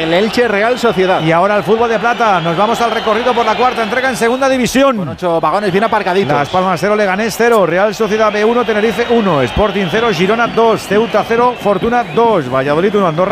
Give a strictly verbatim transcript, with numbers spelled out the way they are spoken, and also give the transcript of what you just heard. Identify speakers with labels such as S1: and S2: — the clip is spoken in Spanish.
S1: el Elche Real Sociedad.
S2: Y ahora el fútbol de plata. Nos vamos al recorrido por la cuarta entrega en segunda división.
S1: Con ocho vagones bien aparcaditos.
S2: Las Palmas cero, Leganés cero, Real Sociedad B uno, Tenerife uno, Sporting cero, Girona dos, Ceuta cero, Fortuna dos, Valladolid uno, Andorra